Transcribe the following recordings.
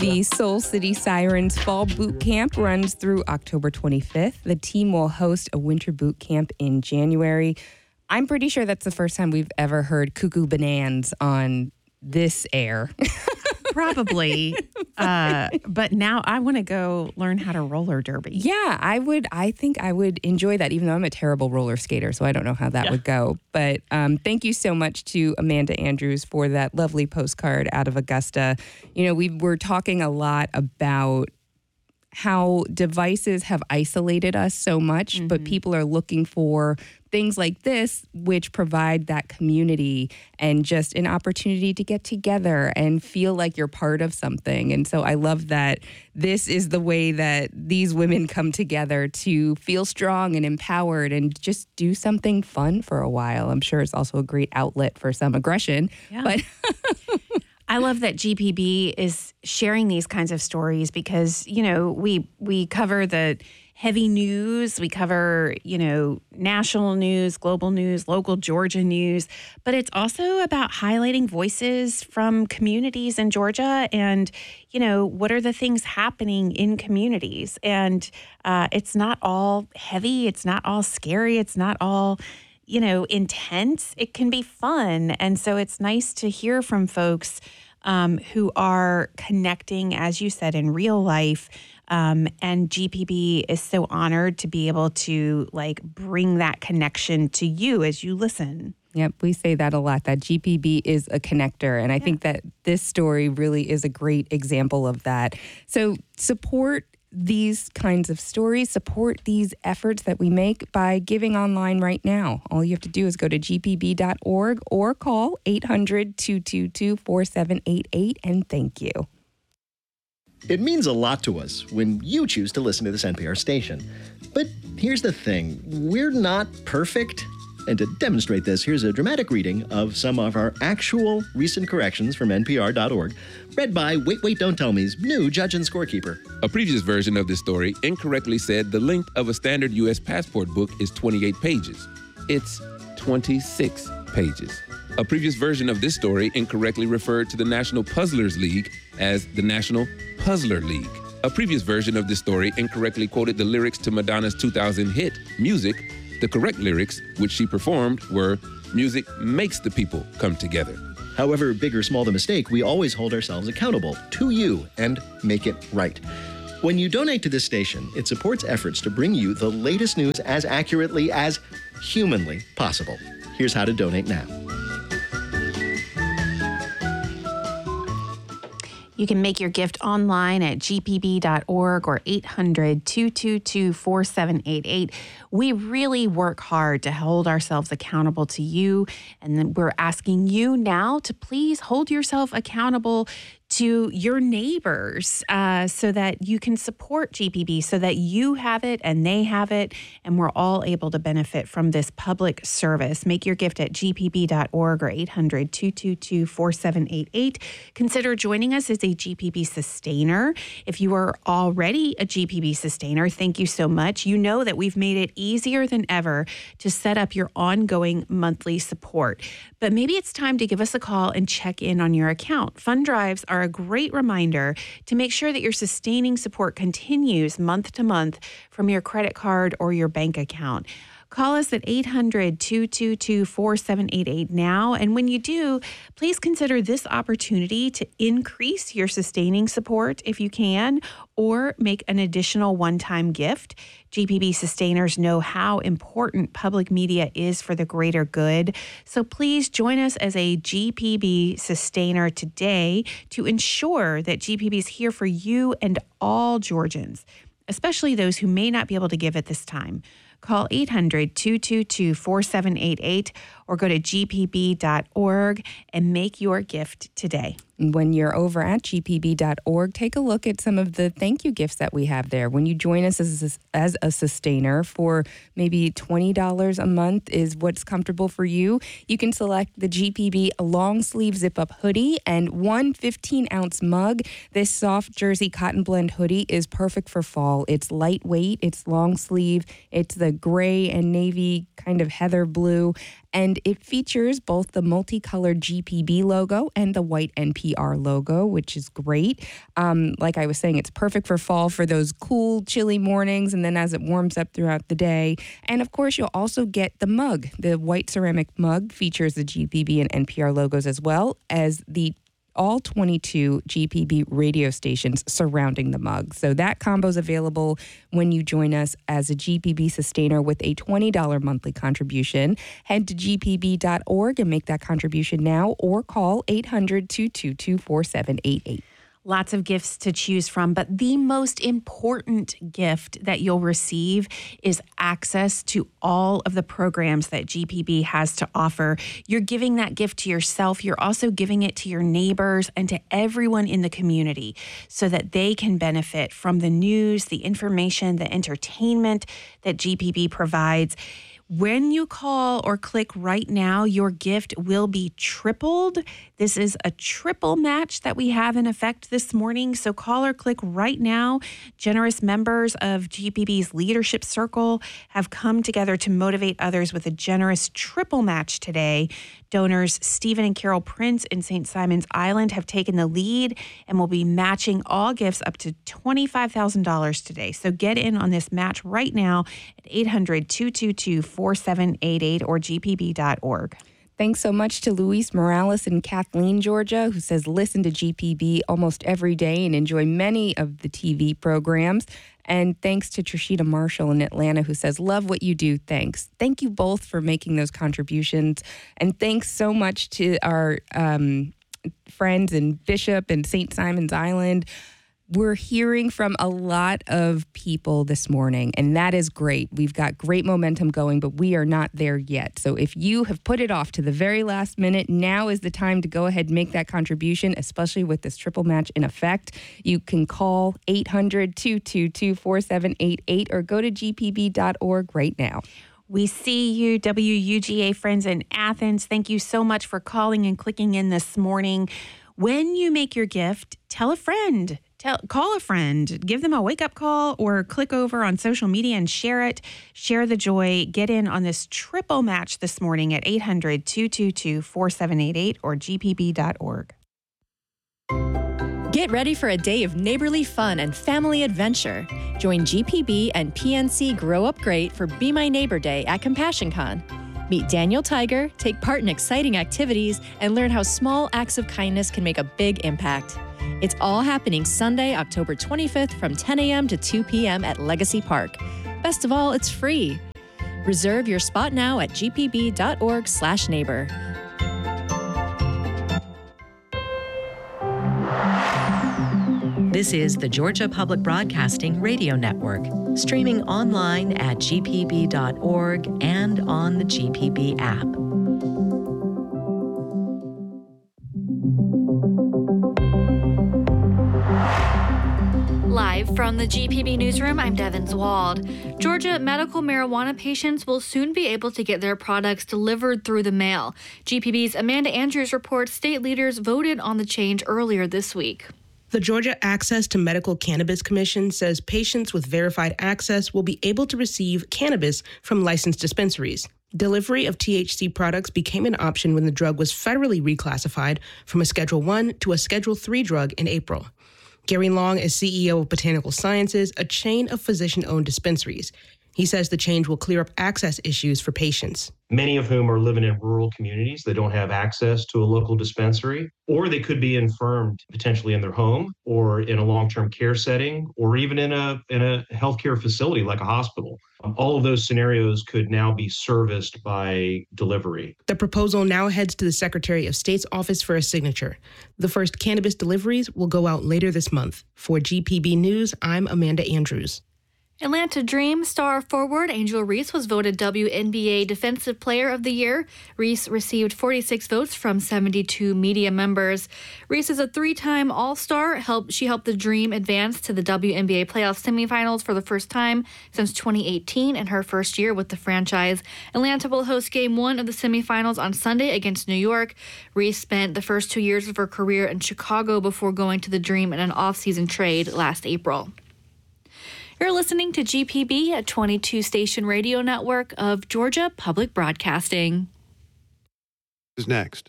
The Soul City Sirens Fall Boot Camp runs through October 25th. The team will host a winter boot camp in January. I'm pretty sure that's the first time we've ever heard Cuckoo Bananas on this air. Probably. But now I want to go learn how to roller derby. Yeah, I think I would enjoy that, even though I'm a terrible roller skater, so I don't know how that would go. But thank you so much to Amanda Andrews for that lovely postcard out of Augusta. You know, we were talking a lot about how devices have isolated us so much, but people are looking for things like this, which provide that community and just an opportunity to get together and feel like you're part of something. And so I love that this is the way that these women come together to feel strong and empowered and just do something fun for a while. I'm sure it's also a great outlet for some aggression, but I love that GPB is sharing these kinds of stories because, you know, we cover the heavy news, we cover, you know, national news, global news, local Georgia news, but it's also about highlighting voices from communities in Georgia and, you know, what are the things happening in communities. And it's not all heavy, it's not all scary, it's not all, you know, intense. It can be fun. And so it's nice to hear from folks who are connecting, as you said, in real life. And GPB is so honored to be able to bring that connection to you as you listen. Yep, we say that a lot, that GPB is a connector. And I think that this story really is a great example of that. So support these kinds of stories, support these efforts that we make by giving online right now. All you have to do is go to gpb.org or call 800-222-4788 and thank you. It means a lot to us when you choose to listen to this NPR station. But here's the thing, we're not perfect. And to demonstrate this, here's a dramatic reading of some of our actual recent corrections from NPR.org, read by Wait, Don't Tell Me's new judge and scorekeeper. A previous version of this story incorrectly said the length of a standard U.S. passport book is 28 pages. It's 26 pages. A previous version of this story incorrectly referred to the National Puzzlers League as the National Puzzler League. A previous version of this story incorrectly quoted the lyrics to Madonna's 2000 hit, Music. The correct lyrics, which she performed, were, "Music makes the people come together." However big or small the mistake, we always hold ourselves accountable to you and make it right. When you donate to this station, it supports efforts to bring you the latest news as accurately as humanly possible. Here's how to donate now. You can make your gift online at gpb.org or 800-222-4788. We really work hard to hold ourselves accountable to you, and then we're asking you now to please hold yourself accountable to your neighbors so that you can support GPB, so that you have it and they have it, and we're all able to benefit from this public service. Make your gift at gpb.org or 800-222-4788. Consider joining us as a GPB sustainer. If you are already a GPB sustainer, thank you so much. You know that we've made it easier than ever to set up your ongoing monthly support. But maybe it's time to give us a call and check in on your account. Fund drives are a great reminder to make sure that your sustaining support continues month to month from your credit card or your bank account. Call us at 800-222-4788 now. And when you do, please consider this opportunity to increase your sustaining support if you can, or make an additional one-time gift. GPB sustainers know how important public media is for the greater good. So please join us as a GPB sustainer today to ensure that GPB is here for you and all Georgians, especially those who may not be able to give at this time. Call 800-222-4788 or go to gpb.org and make your gift today. When you're over at gpb.org, take a look at some of the thank you gifts that we have there. When you join us as a sustainer for maybe $20 a month is what's comfortable for you, you can select the GPB long sleeve zip up hoodie and one 15-ounce mug. This soft jersey cotton blend hoodie is perfect for fall. It's lightweight, it's long sleeve, it's the gray and navy kind of heather blue. And it features both the multicolored GPB logo and the white NPR logo, which is great. Like I was saying, it's perfect for fall for those cool, chilly mornings, and then as it warms up throughout the day. And of course, you'll also get the mug. The white ceramic mug features the GPB and NPR logos as well as the all 22 GPB radio stations surrounding the mug. So that combo is available when you join us as a GPB sustainer with a $20 monthly contribution. Head to gpb.org and make that contribution now or call 800-222-4788. Lots of gifts to choose from, but the most important gift that you'll receive is access to all of the programs that GPB has to offer. You're giving that gift to yourself. You're also giving it to your neighbors and to everyone in the community so that they can benefit from the news, the information, the entertainment that GPB provides. When you call or click right now, your gift will be tripled. This is a triple match that we have in effect this morning. So call or click right now. Generous members of GPB's Leadership Circle have come together to motivate others with a generous triple match today. Donors Stephen and Carol Prince in St. Simons Island have taken the lead and will be matching all gifts up to $25,000 today. So get in on this match right now at 800-222-4788 or gpb.org. Thanks so much to Luis Morales in Kathleen, Georgia, who says listen to GPB almost every day and enjoy many of the TV programs. And thanks to Trishita Marshall in Atlanta, who says, love what you do. Thanks. Thank you both for making those contributions. And thanks so much to our friends in Bishop and St. Simons Island. We're hearing from a lot of people this morning, and that is great. We've got great momentum going, but we are not there yet. So if you have put it off to the very last minute, now is the time to go ahead and make that contribution, especially with this triple match in effect. You can call 800-222-4788 or go to gpb.org right now. We see you, WUGA friends in Athens. Thank you so much for calling and clicking in this morning. When you make your gift, tell a friend. Call a friend, give them a wake-up call, or click over on social media and share it. Share the joy. Get in on this triple match this morning at 800-222-4788 or gpb.org. Get ready for a day of neighborly fun and family adventure. Join GPB and PNC Grow Up Great for Be My Neighbor Day at CompassionCon. Meet Daniel Tiger, take part in exciting activities, and learn how small acts of kindness can make a big impact. It's all happening Sunday, October 25th from 10 a.m. to 2 p.m. at Legacy Park. Best of all, it's free. Reserve your spot now at gpb.org/neighbor. This is the Georgia Public Broadcasting Radio Network, streaming online at gpb.org and on the GPB app. Live from the GPB Newsroom, I'm Devin Zwald. Georgia medical marijuana patients will soon be able to get their products delivered through the mail. GPB's Amanda Andrews reports state leaders voted on the change earlier this week. The Georgia Access to Medical Cannabis Commission says patients with verified access will be able to receive cannabis from licensed dispensaries. Delivery of THC products became an option when the drug was federally reclassified from a Schedule I to a Schedule III drug in April. Gary Long is CEO of Botanical Sciences, a chain of physician-owned dispensaries. He says the change will clear up access issues for patients. Many of whom are living in rural communities that don't have access to a local dispensary, or they could be infirmed potentially in their home or in a long-term care setting, or even in a healthcare facility like a hospital. All of those scenarios could now be serviced by delivery. The proposal now heads to the Secretary of State's office for a signature. The first cannabis deliveries will go out later this month. For GPB News, I'm Amanda Andrews. Atlanta Dream star forward Angel Reese was voted WNBA Defensive Player of the Year. Reese received 46 votes from 72 media members. Reese is a three-time All-Star. She helped the Dream advance to the WNBA playoff semifinals for the first time since 2018 in her first year with the franchise. Atlanta will host Game 1 of the semifinals on Sunday against New York. Reese spent the first 2 years of her career in Chicago before going to the Dream in an off-season trade last April. You're listening to GPB, a 22-station radio network of Georgia Public Broadcasting. is next.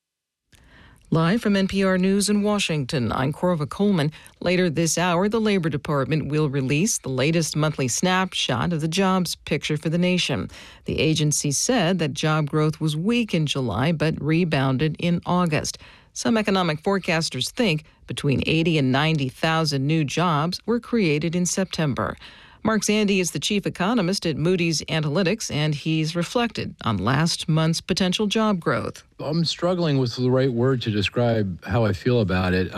Live from NPR News in Washington, I'm Corva Coleman. Later this hour, the Labor Department will release the latest monthly snapshot of the jobs picture for the nation. The agency said that job growth was weak in July, but rebounded in August. Some economic forecasters think between 80 and 90,000 new jobs were created in September. Mark Zandi is the chief economist at Moody's Analytics, and he's reflected on last month's potential job growth. I'm struggling with the right word to describe how I feel about it.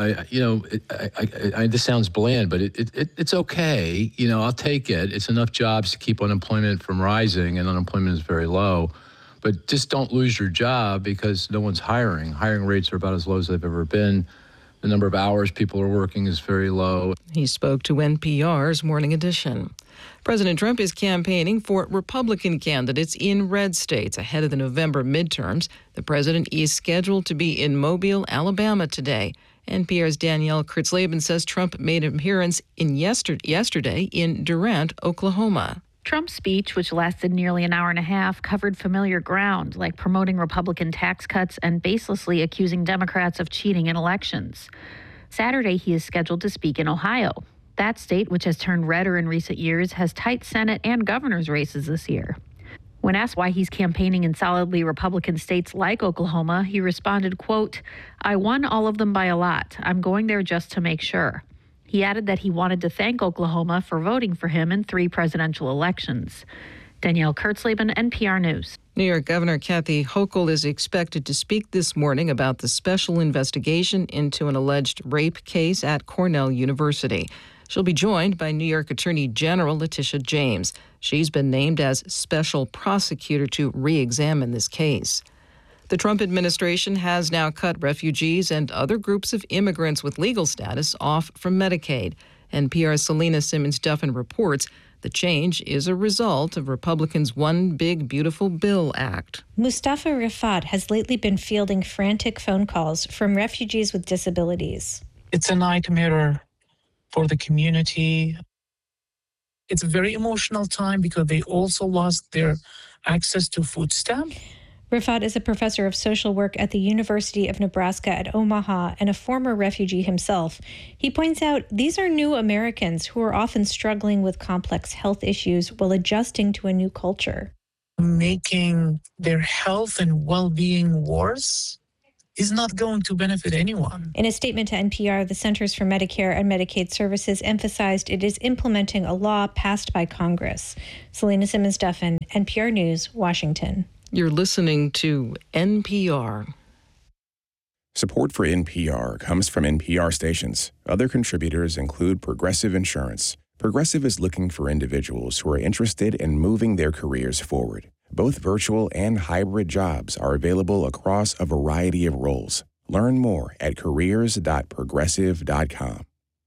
This sounds bland, but it's okay. I'll take it. It's enough jobs to keep unemployment from rising, and unemployment is very low. But just don't lose your job because no one's hiring. Hiring rates are about as low as they've ever been. The number of hours people are working is very low. He spoke to NPR's Morning Edition. President Trump is campaigning for Republican candidates in red states ahead of the November midterms. The president is scheduled to be in Mobile, Alabama today. NPR's Danielle Kurtzleben says Trump made an appearance yesterday in Durant, Oklahoma. Trump's speech, which lasted nearly an hour and a half, covered familiar ground, like promoting Republican tax cuts and baselessly accusing Democrats of cheating in elections. Saturday, he is scheduled to speak in Ohio. That state, which has turned redder in recent years, has tight Senate and governor's races this year. When asked why he's campaigning in solidly Republican states like Oklahoma, he responded, quote, "I won all of them by a lot. I'm going there just to make sure." He added that he wanted to thank Oklahoma for voting for him in 3 presidential elections. Danielle Kurtzleben, NPR News. New York Governor Kathy Hochul is expected to speak this morning about the special investigation into an alleged rape case at Cornell University. She'll be joined by New York Attorney General Letitia James. She's been named as special prosecutor to re-examine this case. The Trump administration has now cut refugees and other groups of immigrants with legal status off from Medicaid. NPR's Selena Simmons-Duffin reports the change is a result of Republicans' One Big Beautiful Bill Act. Mustafa Rifat has lately been fielding frantic phone calls from refugees with disabilities. It's a nightmare for the community. It's a very emotional time because they also lost their access to food stamps. Rifat is a professor of social work at the University of Nebraska at Omaha and a former refugee himself. He points out these are new Americans who are often struggling with complex health issues while adjusting to a new culture. Making their health and well-being worse is not going to benefit anyone. In a statement to NPR, the Centers for Medicare and Medicaid Services emphasized it is implementing a law passed by Congress. Selena Simmons-Duffin, NPR News, Washington. You're listening to NPR. Support for NPR comes from NPR stations. Other contributors include Progressive Insurance. Progressive is looking for individuals who are interested in moving their careers forward. Both virtual and hybrid jobs are available across a variety of roles. Learn more at careers.progressive.com.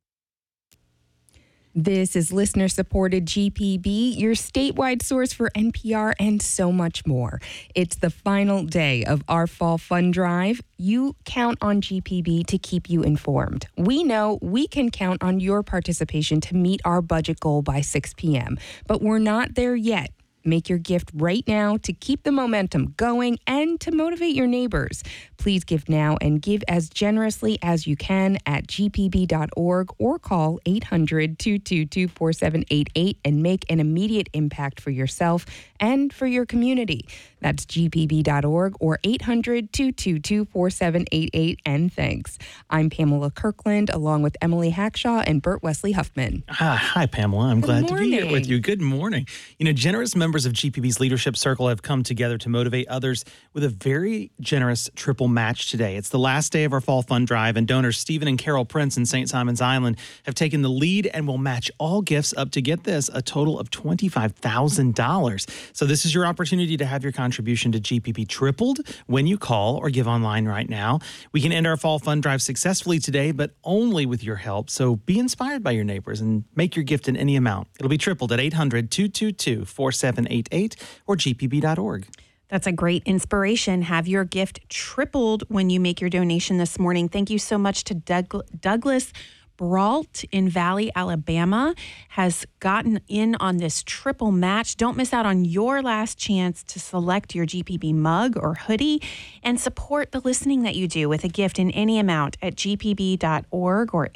This is listener-supported GPB, your statewide source for NPR and so much more. It's the final day of our Fall Fun Drive. You count on GPB to keep you informed. We know we can count on your participation to meet our budget goal by 6 p.m., but we're not there yet. Make your gift right now to keep the momentum going and to motivate your neighbors. Please give now and give as generously as you can at gpb.org or call 800-222-4788 and make an immediate impact for yourself and for your community. That's gpb.org or 800-222-4788. And thanks. I'm Pamela Kirkland, along with Emily Hackshaw and Bert Wesley Huffman. Hi, Pamela. I'm glad to be here with you. Good morning. Generous members of GPB's Leadership Circle have come together to motivate others with a very generous triple match today. It's the last day of our Fall Fund Drive, and donors Stephen and Carol Prince in St. Simon's Island have taken the lead and will match all gifts up to, get this, a total of $25,000. So this is your opportunity to have your contribution to GPB tripled when you call or give online right now. We can end our Fall Fund Drive successfully today, but only with your help. So be inspired by your neighbors and make your gift in any amount. It'll be tripled at 800-222-4788 or gpb.org. That's a great inspiration. Have your gift tripled when you make your donation this morning. Thank you so much to Douglas Brault in Valley, Alabama, has gotten in on this triple match. Don't miss out on your last chance to select your GPB mug or hoodie and support the listening that you do with a gift in any amount at gpb.org or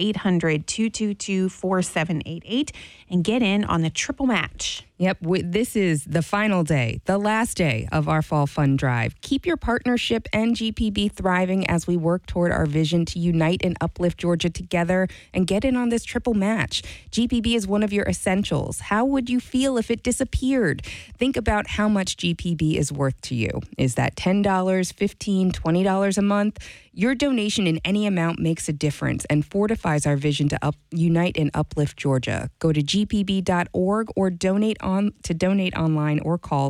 800-222-4788 and get in on the triple match. Yep, this is the final day, the last day of our Fall Fund Drive. Keep your partnership and GPB thriving as we work toward our vision to unite and uplift Georgia together and get in on this triple match. GPB is one of your essentials. How would you feel if it disappeared? Think about how much GPB is worth to you. Is that $10, $15, $20 a month? Your donation in any amount makes a difference and fortifies our vision to unite and uplift Georgia. Go to gpb.org or donate online or call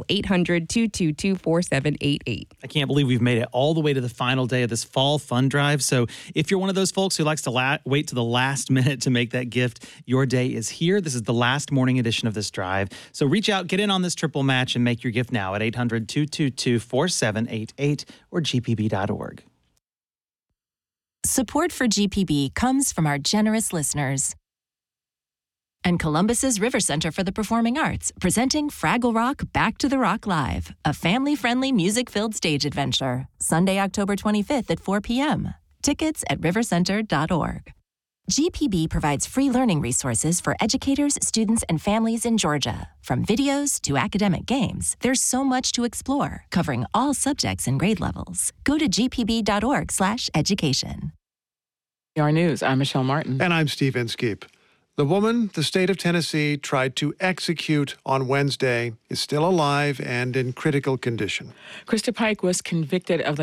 800-222-4788. I can't believe we've made it all the way to the final day of this Fall Fund Drive. So if you're one of those folks who likes to wait to the last minute to make that gift, your day is here. This is the last morning edition of this drive. So reach out, get in on this triple match, and make your gift now at 800-222-4788 or gpb.org. Support for GPB comes from our generous listeners. And Columbus's River Center for the Performing Arts, presenting Fraggle Rock Back to the Rock Live, a family-friendly music-filled stage adventure. Sunday, October 25th at 4 p.m. Tickets at rivercenter.org. GPB provides free learning resources for educators, students, and families in Georgia. From videos to academic games, there's so much to explore, covering all subjects and grade levels. Go to gpb.org/education. Our News, I'm Michelle Martin. And I'm Steve Inskeep. The woman the state of Tennessee tried to execute on Wednesday is still alive and in critical condition. Krista Pike was convicted of the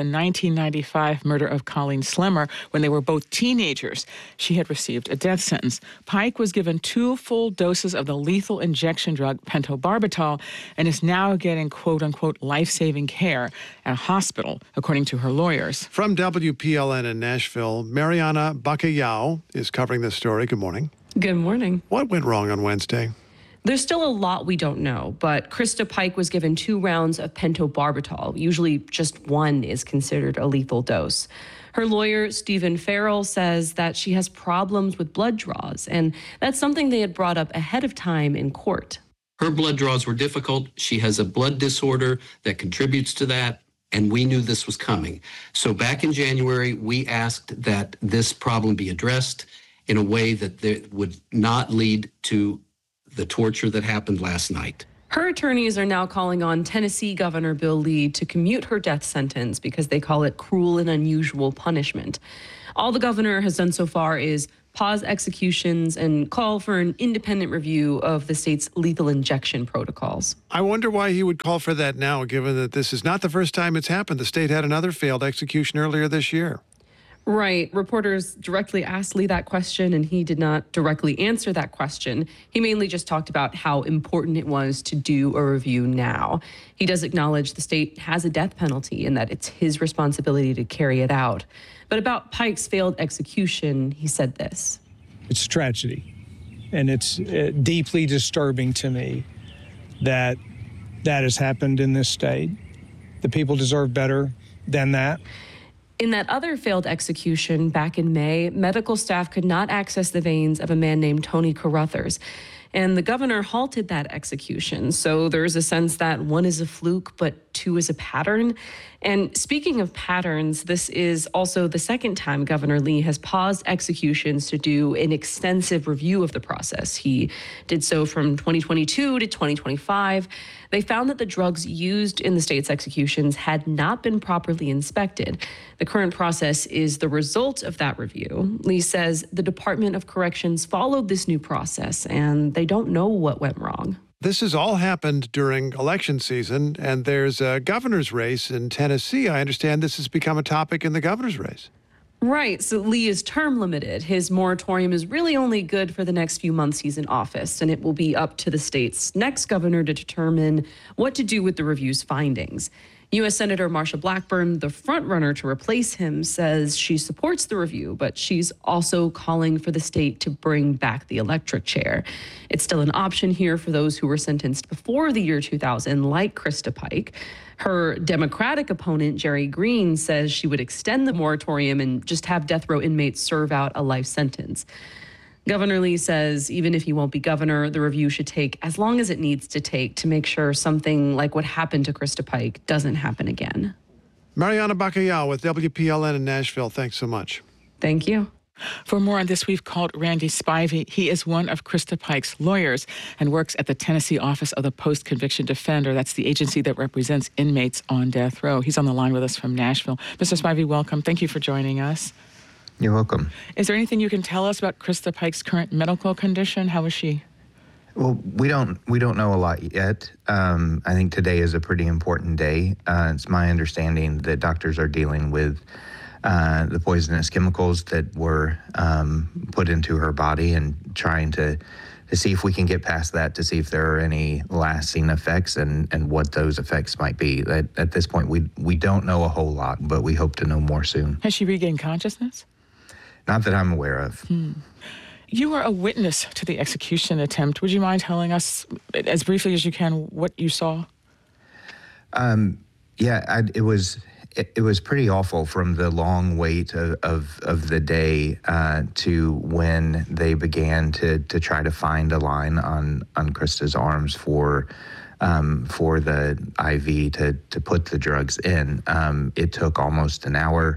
1995 murder of Colleen Slemmer when they were both teenagers. She had received a death sentence. Pike was given 2 full doses of the lethal injection drug pentobarbital and is now getting quote-unquote life-saving care at a hospital, according to her lawyers. From WPLN in Nashville, Mariana Bacallao is covering this story. Good morning. Good morning. What went wrong on Wednesday? There's still a lot we don't know, but Krista Pike was given 2 rounds of pentobarbital. Usually just one is considered a lethal dose. Her lawyer, Stephen Farrell, says that she has problems with blood draws, and that's something they had brought up ahead of time in court. Her blood draws were difficult. She has a blood disorder that contributes to that, and we knew this was coming. So back in January, we asked that this problem be addressed in a way that would not lead to the torture that happened last night. Her attorneys are now calling on Tennessee Governor Bill Lee to commute her death sentence because they call it cruel and unusual punishment. All the governor has done so far is pause executions and call for an independent review of the state's lethal injection protocols. I wonder why he would call for that now, given that this is not the first time it's happened. The state had another failed execution earlier this year. Right. Reporters directly asked Lee that question, and he did not directly answer that question. He mainly just talked about how important it was to do a review now. He does acknowledge the state has a death penalty and that it's his responsibility to carry it out. But about Pike's failed execution, he said this. It's a tragedy, and it's deeply disturbing to me that that has happened in this state. The people deserve better than that. In that other failed execution back in May, medical staff could not access the veins of a man named Tony Carruthers. And the governor halted that execution. So there's a sense that one is a fluke, but 2 is a pattern. And speaking of patterns, this is also the second time Governor Lee has paused executions to do an extensive review of the process. He did so from 2022 to 2025. They found that the drugs used in the state's executions had not been properly inspected. The current process is the result of that review. Lee says the Department of Corrections followed this new process, and they don't know what went wrong. This has all happened during election season, and there's a governor's race in Tennessee. I understand this has become a topic in the governor's race. Right. So Lee is term limited. His moratorium is really only good for the next few months he's in office, and it will be up to the state's next governor to determine what to do with the review's findings. U.S. Senator Marsha Blackburn, the frontrunner to replace him, says she supports the review, but she's also calling for the state to bring back the electric chair. It's still an option here for those who were sentenced before the year 2000, like Krista Pike. Her Democratic opponent, Jerry Green, says she would extend the moratorium and just have death row inmates serve out a life sentence. Governor Lee says even if he won't be governor, the review should take as long as it needs to take to make sure something like what happened to Krista Pike doesn't happen again. Mariana Bacallao with WPLN in Nashville. Thanks so much. Thank you. For more on this, we've called Randy Spivey. He is one of Krista Pike's lawyers and works at the Tennessee Office of the Post-Conviction Defender. That's the agency that represents inmates on death row. He's on the line with us from Nashville. Mr. Spivey, welcome. Thank you for joining us. You're welcome. Is there anything you can tell us about Krista Pike's current medical condition? How is she? Well, we don't know a lot yet. I think today is a pretty important day. It's my understanding that doctors are dealing with the poisonous chemicals that were put into her body and trying to see if we can get past that, to see if there are any lasting effects and what those effects might be. At this point, we don't know a whole lot, but we hope to know more soon. Has she regained consciousness? Not that I'm aware of. You were a witness to the execution attempt. Would you mind telling us, as briefly as you can, what you saw? It was pretty awful, from the long wait of the day to when they began to try to find a line on Krista's arms for the IV to put the drugs in. It took almost an hour.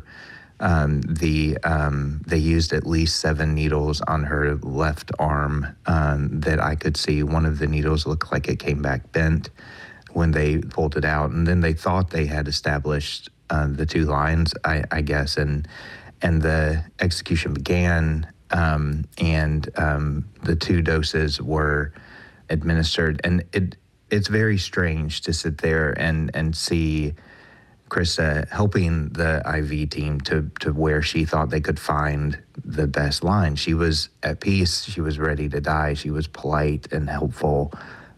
They used at least 7 needles on her left arm that I could see. One of the needles looked like it came back bent when they pulled it out, and then they thought they had established the 2 lines, I guess, and the execution began, and the 2 doses were administered, and it's very strange to sit there and see Krista helping the IV team to where she thought they could find the best line. She was at peace. She was ready to die. She was polite and helpful,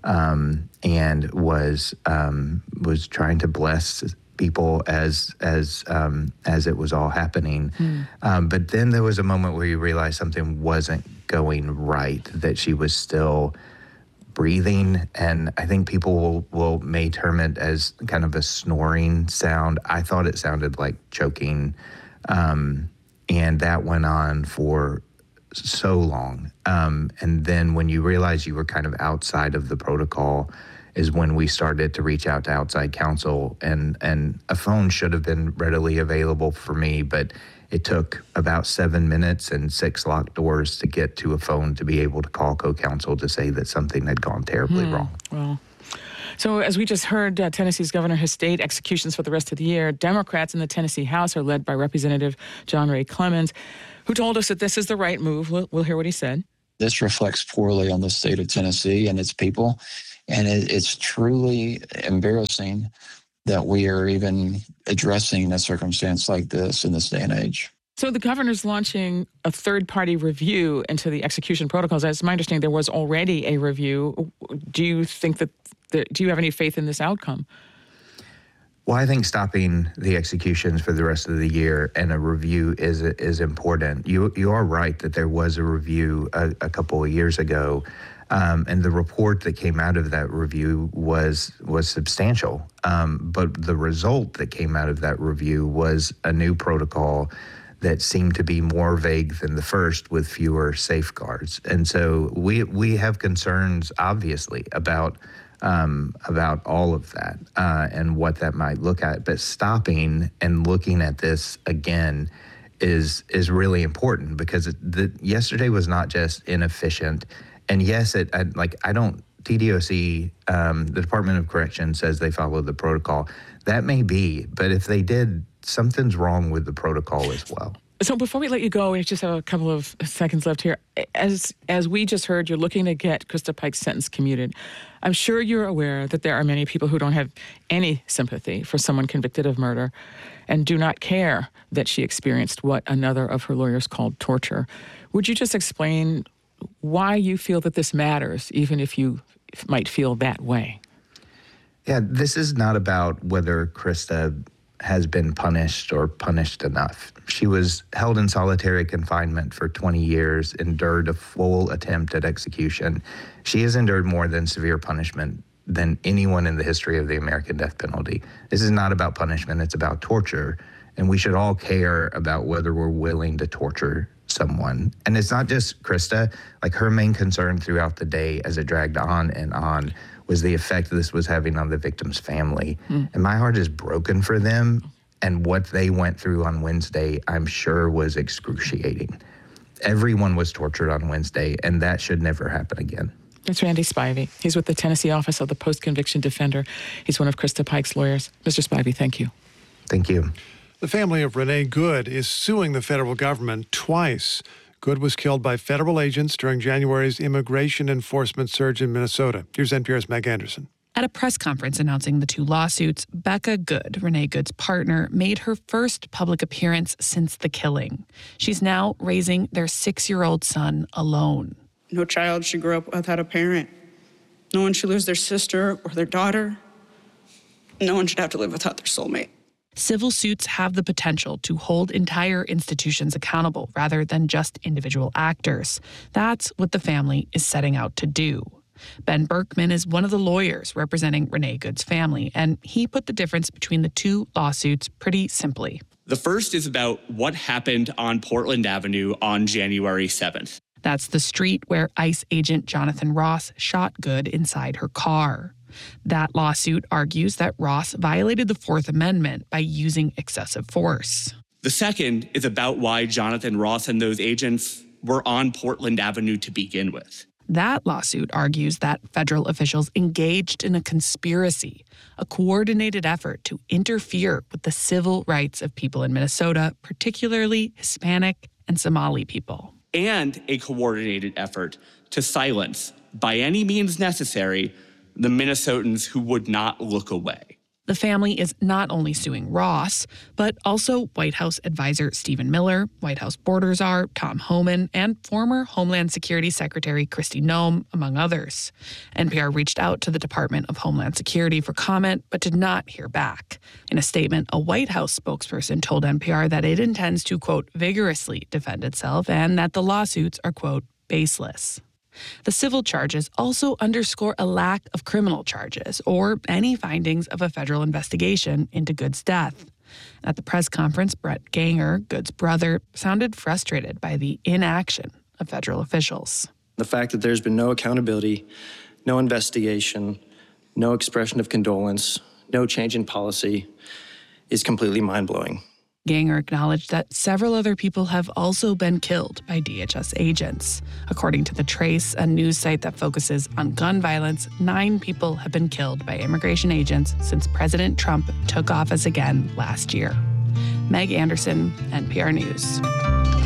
and was trying to bless people as it was all happening. But then there was a moment where you realized something wasn't going right, that she was still breathing, and I think people may term it as kind of a snoring sound. I thought it sounded like choking, and that went on for so long. And then when you realize you were kind of outside of the protocol is when we started to reach out to outside counsel, and a phone should have been readily available for me, but it took about 7 minutes and 6 locked doors to get to a phone to be able to call co-counsel to say that something had gone terribly wrong. Well, so as we just heard, Tennessee's governor has stayed executions for the rest of the year. Democrats in the Tennessee House are led by Representative John Ray Clemens, who told us that this is the right move. We'll hear what he said. This reflects poorly on the state of Tennessee and its people. And it's truly embarrassing that we are even addressing a circumstance like this in this day and age. So the governor's launching a third-party review into the execution protocols. As my understanding, there was already a review. Do you think do you have any faith in this outcome? Well, I think stopping the executions for the rest of the year and a review is important. You are right that there was a review a couple of years ago. And the report that came out of that review was substantial. But the result that came out of that review was a new protocol that seemed to be more vague than the first, with fewer safeguards. And so we have concerns, obviously, about all of that and what that might look at. But stopping and looking at this again is really important, because yesterday was not just inefficient. And yes, TDOC, the Department of Corrections, says they followed the protocol. That may be, but if they did, something's wrong with the protocol as well. So before we let you go, we just have a couple of seconds left here. As we just heard, you're looking to get Krista Pike's sentence commuted. I'm sure you're aware that there are many people who don't have any sympathy for someone convicted of murder and do not care that she experienced what another of her lawyers called torture. Would you just explain why you feel that this matters, even if you might feel that way? Yeah, this is not about whether Krista has been punished or punished enough. She was held in solitary confinement for 20 years, endured a full attempt at execution. She has endured more than severe punishment than anyone in the history of the American death penalty. This is not about punishment, it's about torture. And we should all care about whether we're willing to torture someone. And it's not just Krista. Like, her main concern throughout the day as it dragged on and on was the effect this was having on the victim's family. And my heart is broken for them. And what they went through on Wednesday, I'm sure, was excruciating. Everyone was tortured on Wednesday, and that should never happen again. It's Randy Spivey. He's with the Tennessee Office of the Post-Conviction Defender. He's one of Krista Pike's lawyers. Mr. Spivey, thank you. Thank you. The family of Renee Good is suing the federal government twice. Good was killed by federal agents during January's immigration enforcement surge in Minnesota. Here's NPR's Meg Anderson. At a press conference announcing the two lawsuits, Becca Good, Renee Good's partner, made her first public appearance since the killing. She's now raising their 6-year-old son alone. No child should grow up without a parent. No one should lose their sister or their daughter. No one should have to live without their soulmate. Civil suits have the potential to hold entire institutions accountable rather than just individual actors. That's what the family is setting out to do. Ben Berkman is one of the lawyers representing Renee Good's family, and he put the difference between the two lawsuits pretty simply. The first is about what happened on Portland Avenue on January 7th. That's the street where ICE agent Jonathan Ross shot Good inside her car. That lawsuit argues that Ross violated the Fourth Amendment by using excessive force. The second is about why Jonathan Ross and those agents were on Portland Avenue to begin with. That lawsuit argues that federal officials engaged in a conspiracy, a coordinated effort to interfere with the civil rights of people in Minnesota, particularly Hispanic and Somali people. And a coordinated effort to silence, by any means necessary, the Minnesotans who would not look away. The family is not only suing Ross, but also White House advisor Stephen Miller, White House border czar Tom Homan, and former Homeland Security Secretary Kristi Noem, among others. NPR reached out to the Department of Homeland Security for comment, but did not hear back. In a statement, a White House spokesperson told NPR that it intends to, quote, vigorously defend itself and that the lawsuits are, quote, baseless. The civil charges also underscore a lack of criminal charges or any findings of a federal investigation into Good's death. At the press conference, Brett Ganger, Good's brother, sounded frustrated by the inaction of federal officials. The fact that there's been no accountability, no investigation, no expression of condolence, no change in policy is completely mind-blowing. Ganger acknowledged that several other people have also been killed by DHS agents. According to The Trace, a news site that focuses on gun violence, 9 people have been killed by immigration agents since President Trump took office again last year. Meg Anderson, NPR News.